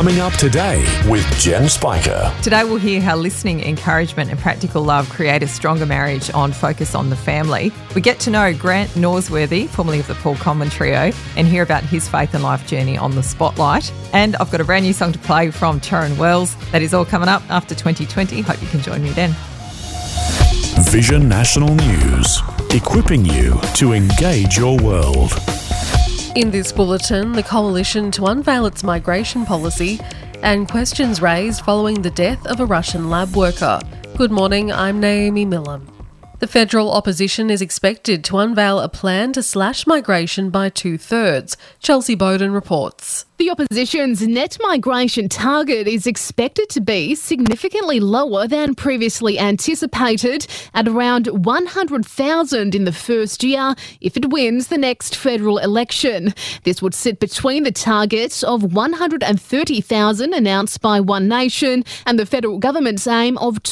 Coming up today with Jen Spiker. Today we'll hear how listening, encouragement and practical love create a stronger marriage on Focus on the Family. We get to know Grant Norsworthy, formerly of the Paul Conlon Trio, and hear about his faith and life journey on the Spotlight. And I've got a brand new song to play from Taryn Wells. That is all coming up after 2020. Hope you can join me then. Vision National News, equipping you to engage your world. In this bulletin, the Coalition to unveil its migration policy and questions raised following the death of a Russian lab worker. Good morning, I'm Naomi Miller. The federal opposition is expected to unveil a plan to slash migration by 2/3. Chelsea Bowden reports. The opposition's net migration target is expected to be significantly lower than previously anticipated, at around 100,000 in the first year if it wins the next federal election. This would sit between the target of 130,000 announced by One Nation and the federal government's aim of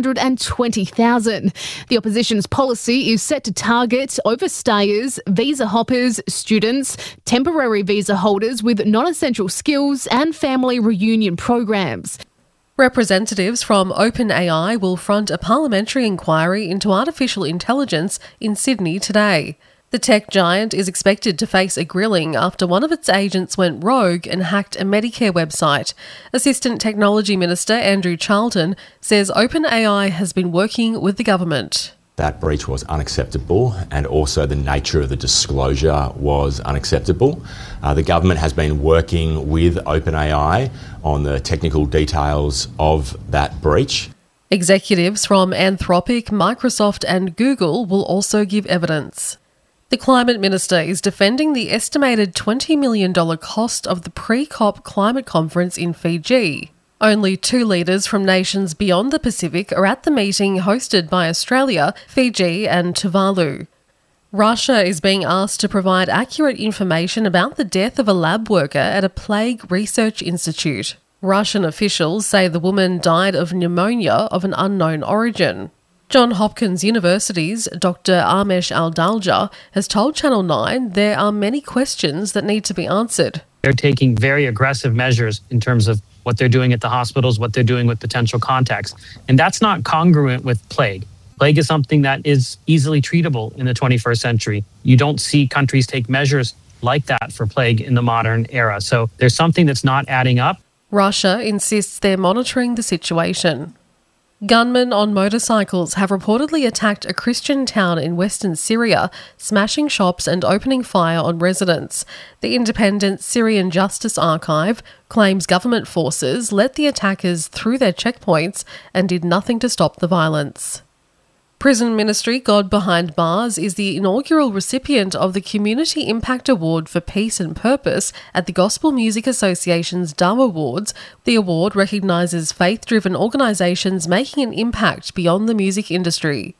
220,000. The opposition's policy is set to target overstayers, visa hoppers, students, temporary visa holders with non-essential skills and family reunion programs. Representatives from OpenAI will front a parliamentary inquiry into artificial intelligence in Sydney today. The tech giant is expected to face a grilling after one of its agents went rogue and hacked a Medicare website. Assistant Technology Minister Andrew Charlton says OpenAI has been working with the government. That breach was unacceptable, and also the nature of the disclosure was unacceptable. The government has been working with OpenAI on the technical details of that breach. Executives from Anthropic, Microsoft and Google will also give evidence. The Climate Minister is defending the estimated $20 million cost of the pre-COP climate conference in Fiji. Only 2 leaders from nations beyond the Pacific are at the meeting hosted by Australia, Fiji and Tuvalu. Russia is being asked to provide accurate information about the death of a lab worker at a plague research institute. Russian officials say the woman died of pneumonia of an unknown origin. Johns Hopkins University's Dr. Amesh Aldalja has told Channel 9 there are many questions that need to be answered. They're taking very aggressive measures in terms of what they're doing at the hospitals, what they're doing with potential contacts. And that's not congruent with plague. Plague is something that is easily treatable in the 21st century. You don't see countries take measures like that for plague in the modern era. So there's something that's not adding up. Russia insists they're monitoring the situation. Gunmen on motorcycles have reportedly attacked a Christian town in western Syria, smashing shops and opening fire on residents. The independent Syrian Justice Archive claims government forces let the attackers through their checkpoints and did nothing to stop the violence. Prison Ministry God Behind Bars is the inaugural recipient of the Community Impact Award for Peace and Purpose at the Gospel Music Association's Dove Awards. The award recognises faith-driven organisations making an impact beyond the music industry.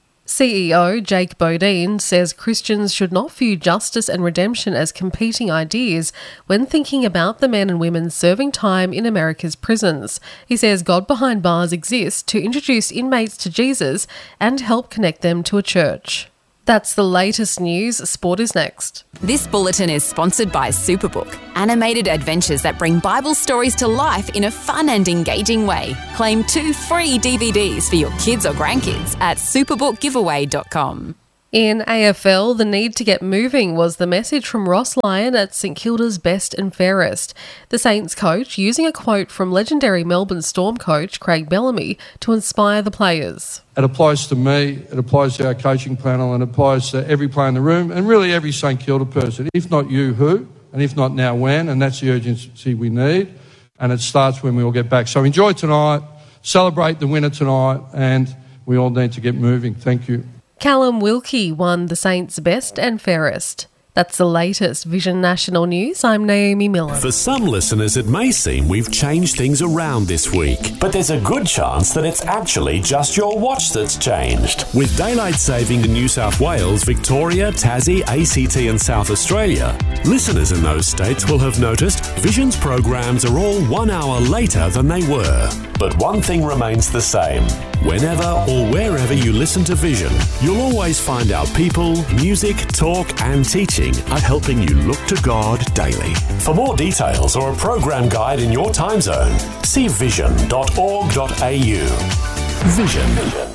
CEO Jake Bodine says Christians should not view justice and redemption as competing ideas when thinking about the men and women serving time in America's prisons. He says God Behind Bars exists to introduce inmates to Jesus and help connect them to a church. That's the latest news. Sport is next. This bulletin is sponsored by Superbook, animated adventures that bring Bible stories to life in a fun and engaging way. Claim 2 free DVDs for your kids or grandkids at superbookgiveaway.com. In AFL, the need to get moving was the message from Ross Lyon at St Kilda's Best and Fairest. The Saints coach using a quote from legendary Melbourne Storm coach Craig Bellamy to inspire the players. It applies to me, it applies to our coaching panel, and it applies to every player in the room and really every St Kilda person. If not you, who? And if not now, when? And that's the urgency we need. And it starts when we all get back. So enjoy tonight, celebrate the winner tonight, and we all need to get moving. Thank you. Callum Wilkie won the Saints' Best and Fairest. That's the latest Vision National News. I'm Naomi Miller. For some listeners, it may seem we've changed things around this week, but there's a good chance that it's actually just your watch that's changed. With daylight saving in New South Wales, Victoria, Tassie, ACT and South Australia, listeners in those states will have noticed Vision's programs are all 1 hour later than they were. But one thing remains the same. Whenever or wherever you listen to Vision, you'll always find our people, music, talk and teaching Anointing are helping you look to God daily. For more details or a program guide in your time zone, see vision.org.au. Vision.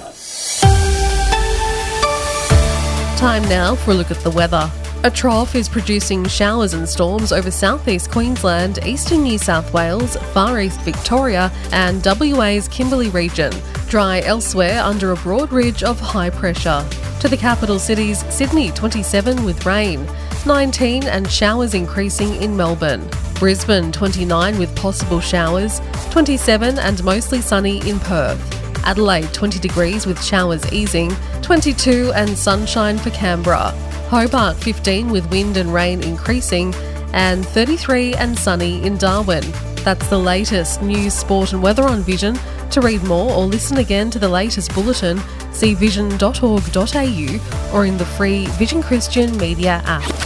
Time now for a look at the weather. A trough is producing showers and storms over southeast Queensland, eastern New South Wales, far east Victoria and WA's Kimberley region. Dry elsewhere under a broad ridge of high pressure. To the capital cities, Sydney 27 with rain, 19 and showers increasing in Melbourne. Brisbane 29 with possible showers, 27 and mostly sunny in Perth. Adelaide 20 degrees with showers easing, 22 and sunshine for Canberra. Hobart 15 with wind and rain increasing, and 33 and sunny in Darwin. That's the latest news, sport and weather on Vision. To read more or listen again to the latest bulletin, see vision.org.au or in the free Vision Christian Media app.